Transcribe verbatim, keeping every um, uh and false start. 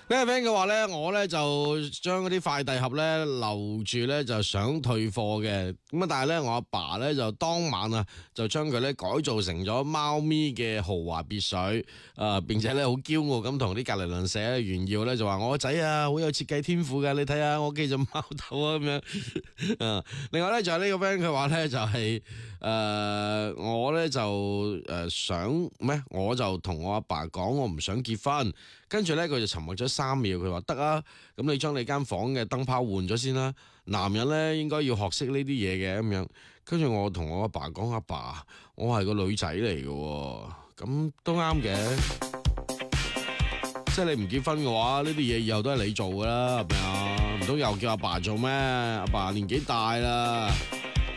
呢個 friend 嘅話咧，我咧就將嗰啲快遞盒咧留住咧，就想退貨嘅。咁啊，但係咧我阿爸咧就當晚啊，就將佢咧改造成咗貓咪嘅豪華別墅，誒、呃，並且咧好驕傲咁同啲隔離鄰舍炫耀咧，就話我個仔啊好有設計天賦㗎，你睇下我屋企隻貓頭啊咁樣。啊，另外咧就係呢個 friend 佢話咧就係、是、誒、呃，我咧就誒想咩？我就同我阿爸講我唔想結婚，跟住咧佢就沉默咗三秒，佢話得啊，咁你將你間房嘅燈泡換咗先啦。男人咧應該要學識呢啲嘢嘅咁樣。跟住我同我阿爸講，阿爸，我係個女仔嚟嘅，咁都啱嘅。即係你唔結婚嘅話，呢啲嘢以後都係你做噶啦，係咪啊？唔通又叫阿爸做咩？阿爸年紀大啦。